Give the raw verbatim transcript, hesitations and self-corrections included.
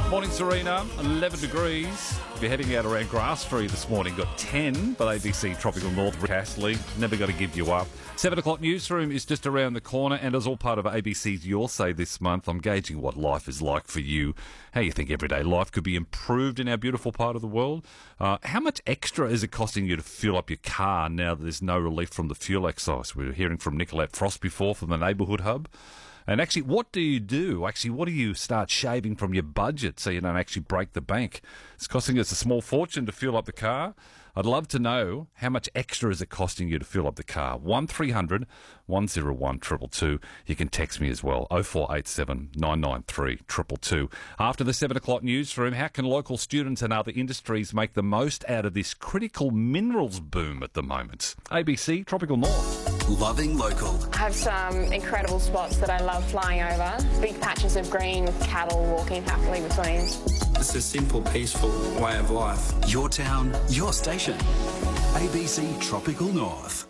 Morning, Serena. eleven degrees. If you're heading out around Grasstree this morning, got ten, but A B C Tropical North, Castley, never got to give you up. seven o'clock newsroom is just around the corner, and as all part of A B C's Your Say this month, I'm gauging what life is like for you, how you think everyday life could be improved in our beautiful part of the world. Uh, how much extra is it costing you to fuel up your car now that there's no relief from the fuel excise? We were hearing from Nicolette Frost before from the Neighbourhood Hub. And actually, what do you do? Actually, what do you start shaving from your budget so you don't actually break the bank? It's costing us a small fortune to fuel up the car. I'd love to know how much extra is it costing you to fuel up the car. one three hundred one oh one two two two. You can text me as well, oh four eight seven nine nine three two two two. After the seven o'clock newsroom, how can local students and other industries make the most out of this critical minerals boom at the moment? A B C Tropical North. Loving local. I have some incredible spots that I love flying over. Big patches of green with cattle walking happily between. It's a simple, peaceful way of life. Your town, your station. A B C Tropical North.